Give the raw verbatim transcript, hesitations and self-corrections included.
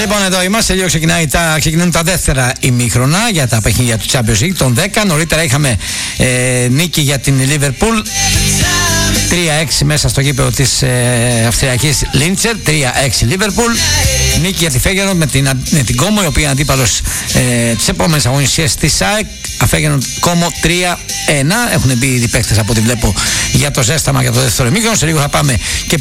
Λοιπόν, εδώ είμαστε. Λίγο ξεκινάει τα, ξεκινούν τα δεύτερα ημίχρονα για τα παιχνίδια του Champions League των δέκα. Νωρίτερα είχαμε ε, νίκη για την Liverpool τρία έξι μέσα στο γήπεδο της ε, Αυστριακής Λίντσερ. τρία έξι Liverpool. Νίκη για τη Φέγενορντ με την, με την Κόμο, η οποία είναι αντίπαλος ε, τις επόμενες αγωνιστικές της ΑΕΚ. Αφέγενορντ Κόμο τρία ένα. Έχουν μπει οι παίκτες από ό,τι βλέπω για το ζέσταμα για το δεύτερο ημίχρονο. Σε λίγο θα πάμε και